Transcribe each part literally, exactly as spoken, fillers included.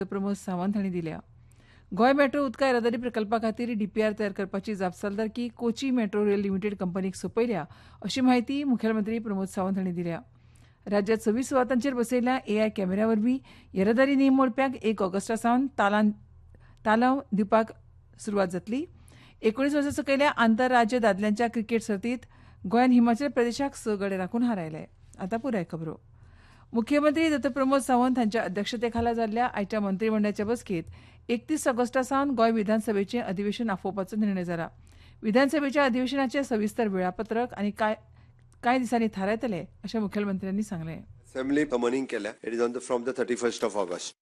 प्रमोद सावंत हांणी दिल्या. गोंय मेट्रो उदका येरादारी प्रकल्पा खातीर डीपीआर तयार करपाची जापसालदारकी कोची मेट्रो रेल लिमिटेड कंपनीक सोपयल्या अशी माहिती मुखेलमंत्री प्रमोद सावंत हांणी दिल्या. राज्यात सव्वीस सुवातांचेर बसयल्ल्या एआय कॅमेऱ्या वरवीं येरादारी नेम मोडप्यांक एक ऑगस्टा सावन तालांव दिवपाक सुरवात जातली. एकोणीस वर्सां सकयल्या आंतरराज्य दादल्यांच्या क्रिकेट सर्तींत गोंयान हिमाचल प्रदेशाक स गडे राखून हारयले. आतां पुराय खबरो. मुख्यमंत्री डॉ प्रमोद सावंत हांच्या अध्यक्षतेखाला जाल्ल्या आयच्या मंत्रिमंडळाच्या बसकेंत एकतीस ऑगस्टा सावन गोंय विधानसभेचें अधिवेशन आफोवपाचो निर्णय जाला. विधानसभेच्या अधिवेशनाचें सविस्तर वेळापत्रक आनी कांय कांय दिसांनी थारायतले अशें मुखेलमंत्र्यांनी सांगलें. असेंब्ली समनिंग केल्या. It is on the from the thirty first of August.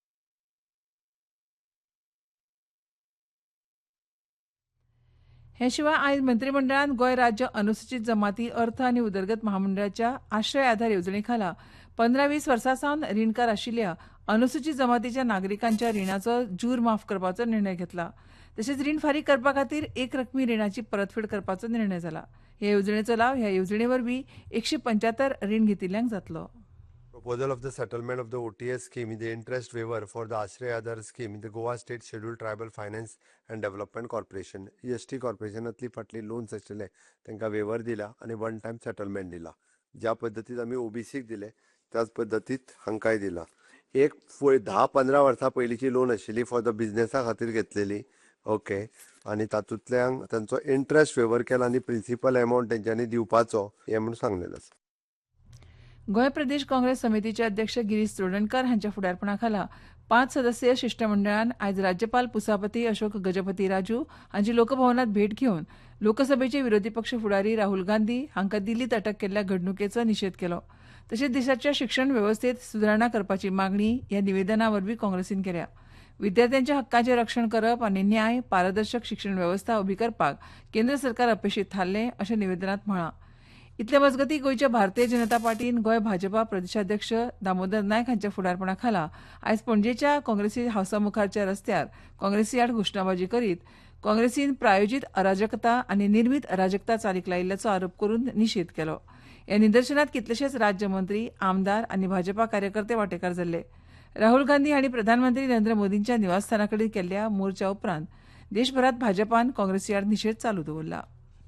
हे शिवाय आयज मंत्रिमंडळान गोंय राज्य अनुसूचित जमाती अर्थ आनी उदरगत महामंडळाच्या आश्रय आधार येवजणे खाला पंदरा वीस वर्सां सावन रीणकार आशिल्ल्या अनुसूचित जमातीच्या नागरिकांच्या रिणाचो जूर माफ करपाचो निर्णय घेतला. तशेंच रीण फारीक करपा खातीर एक रकमी रिणाची परतफेड करपाचो निर्णय जाला. ह्या येवजणेचो लाव ह्या येवजणे वरवीं एकशे पंच्याहत्तर रीण घेतिल्ल्यांक जातलो. Proposal of the settlement of the O T S scheme, the interest waiver for the Ashray Aadhar scheme, the Goa State Scheduled Tribal Finance and Development Corporation, E S T Corporationatली फाटली लोन्स आशिल्ले तांकां वेवर दिला आनी one time settlement दिला. ज्या पद्दतीत आमी ओबीसीक दिले त्याच पद्दतीत हांकांय दिला. एक धा पंदरा वर्सां पयलींची लोन आशिल्ली फॉर द बिझनेसा खातीर घेतलेली. ओके आनी तातूंतल्यान तांचो इंट्रस्ट वेवर केला आनी प्रिंसिपल एमावंट तेंच्यांनी दिवपाचो हें म्हणून सांगलेलें आसा. गोंय प्रदेश काँग्रेस समितीचे अध्यक्ष गिरीश चोडणकर हांच्या फुडारपणा खाला पांच सदस्यीय शिष्टमंडळान आयज राज्यपाल पुसापती अशोक गजपती राजू हांची लोकभवनात भेट घेवन लोकसभेचे विरोधी पक्ष फुडारी राहुल गांधी हांकां दिल्लीत अटक केल्ल्या घडणुकेचो निशेध केलो. तशेंच देशाच्या शिक्षण वेवस्थेत सुदारणा करपाची मागणी ह्या निवेदना वरवीं काँग्रेसीन केल्या. विद्यार्थ्यांच्या हक्कांचें रक्षण करप आनी न्याय पारदर्शक शिक्षण वेवस्था उबी करपाक केंद्र सरकार अपेशीत थारलें अशें निवेदनांत म्हळां. इतले मजगतीं गोंयच्या भारतीय जनता पार्टीन गोंय भाजपा प्रदेशाध्यक्ष दामोदर नायक हांच्या फुडारपणा खाला आयज पणजेच्या काँग्रेसी हावसा मुखारच्या रस्त्यार काँग्रेसी आड घोशणाबाजी करीत काँग्रेसीन प्रायोजीत अराजकता आनी निर्मीत अराजकता चालीक लायिल्ल्याचो आरोप करून निशेध केलो. ह्या निदर्शनांत कितलेशेच राज्यमंत्री आमदार आनी भाजपा कार्यकर्ते वांटेकार जाल्ले. राहुल गांधी हांणी प्रधानमंत्री नरेंद्र मोदींच्या निवासस्थाना कडेन केल्ल्या मोर्चा उपरांत देशभरात भाजपान काँग्रेसी आड निशेध चालू दवरला.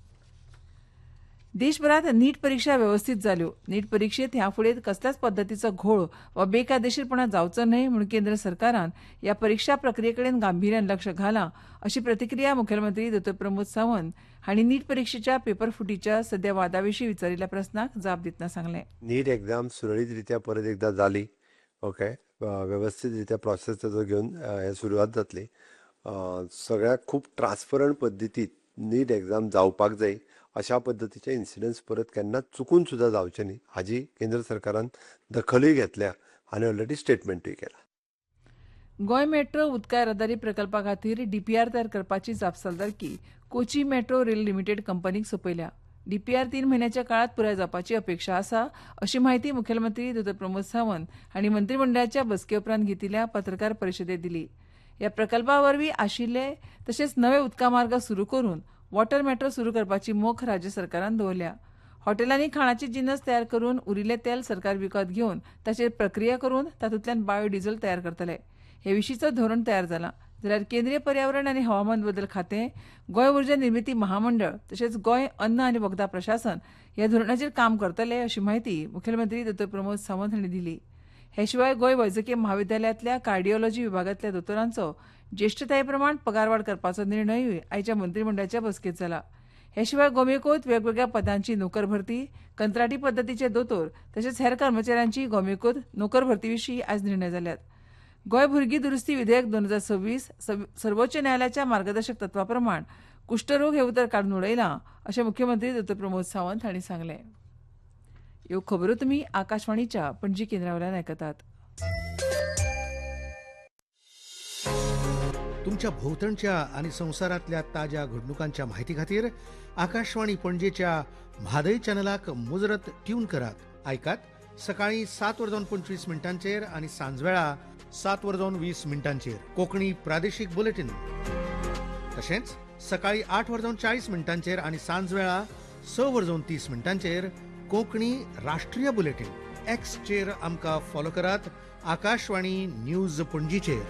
देशभरात नीट परीक्षा व्यवस्थीत जाल्यो. नीट परीक्षेत ह्या फुडें कसल्याच पद्दतीचो घोळ वा बेकायदेशीरपणा जावचो न्हय म्हूण केंद्र सरकारान ह्या परीक्षा प्रक्रिये कडेन गांभीर्यान लक्ष घालां अशी प्रतिक्रिया मुखेलमंत्री डॉ प्रमोद सावंत हांणी नीट परीक्षेच्या पेपर फुटीच्या सद्या वादाविशीं विचारिल्ल्या प्रस्नाक जाप दितना सांगलें. नीट एग्जाम सुरळीत रित्या परत एकदा जाली. ओके व्यवस्थीत रित्या प्रोसेस ताजो घेवन हे सुरवात जातली. सगळ्याक खूब ट्रान्सपरंट पद्दतीत नीट एग्जाम जावपाक जाय अशा पद्दतीचे इन्सिडंट्स परत केन्नाच चुकून सुद्दां जावचे न्ही हाजी केंद्र सरकारान दखलूय घेतल्या आनी ऑलरेडी स्टेटमेंटूय केला. गोंय मेट्रो उदका येरादारी प्रकल्पा खातीर डीपीआर तयार करपाची जापसालदारकी कोची मेट्रो रेल लिमिटेड कंपनीक सोपयल्या. डीपीआर तीन म्हयन्याच्या काळात पुराय जावपाची अपेक्षा आसा अशी माहिती मुखेलमंत्री डॉ प्रमोद सावंत हांणी मंत्रिमंडळाच्या बसके उपरांत घेतिल्ल्या पत्रकार परिशदेंत दिली. ह्या प्रकल्पा वरवीं आशिल्ले तशेंच नवे उदका मार्ग सुरू करून वॉटर मेट्रो सुरू करपाची मोख राज्य सरकारान दवरल्या. हॉटेलांनी खाणाचे जिनस तयार करून उरिल्लें तेल सरकार विकत घेवन ताचेर प्रक्रिया करून तातूंतल्यान बायोडिझल तयार करतले. हे विशींचो धोरण तयार जाला. जाल्यार केंद्रीय पर्यावरण आनी हवामान बदल खातें, गोंय उर्जा निर्मिती महामंडळ तशेंच गोंय अन्न आनी वखदां प्रशासन ह्या धोरणाचेर काम करतले अशी माहिती मुखेलमंत्री डॉ प्रमोद सावंत हांणी दिली. हे शिवाय गोंय वैजकी म्हाविद्यालयांतल्या कार्डिओलॉजी विभागांतल्या दोतोरांचो ज्येश्ठताये प्रमाण पगारवाड करपाचो निर्णयूय आयच्या मंत्रिमंडळाच्या बसकेंत जाला. हे शिवाय गोमेकोत वेगवेगळ्या पदांची नोकर भरती, कंत्राटी पद्दतीचे दोतोर तशेंच हेर कर्मचाऱ्यांची गोमेकोत नोकर भरती विशीं आयज निर्णय जाल्यात. गोंय भुरगीं दुरुस्ती विधेयक दोन हजार सव्वीस सर्वोच्च न्यायालयाच्या मार्गदर्शक तत्वा प्रमाण कुश्ठरोग हे उतर काडून उडयलां अशें मुख्यमंत्री डॉ प्रमोद सावंत हांणी सांगलें. ह्यो खबरो तुमी आकाशवाणीच्या पणजी केंद्रावयल्यान आयकतात. तुमच्या भोवतणच्या आणि संवसारातल्या ताज्या घडणुकांच्या माहिती खातीर आकाशवाणी पणजेच्या म्हादय चॅनलाक मुजरत ट्यून करात. आयकात सकाळी सात वरजावन पंचवीस मिनटांचेर आणि सांजवेळा सात वरजावन वीस मिनटांचेर कोंकणी प्रादेशीक बुलेटिन. तशेंच सकाळी आठ वरजावन चाळीस मिनटांचेर आणि सांजवेळा स वरजावन तीस मिनटांचेर कोंकणी राष्ट्रीय बुलेटिन. एक्स चेर आमकां फॉलो करात. आकाशवाणी न्यूज पणजीचेर.